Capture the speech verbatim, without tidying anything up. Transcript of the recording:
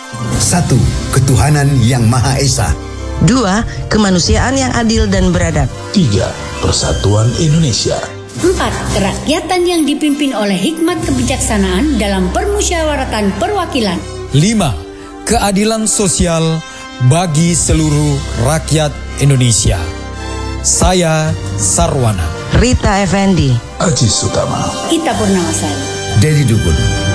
Satu, ketuhanan yang Maha Esa. Dua, kemanusiaan yang adil dan beradab. Tiga, persatuan Indonesia. Empat, kerakyatan yang dipimpin oleh hikmat kebijaksanaan dalam permusyawaratan perwakilan. Lima, keadilan sosial bagi seluruh rakyat Indonesia. Saya Sarwana. Rita Effendi. Aji Sutama. Ita Purnamasari. Dedi Dukun.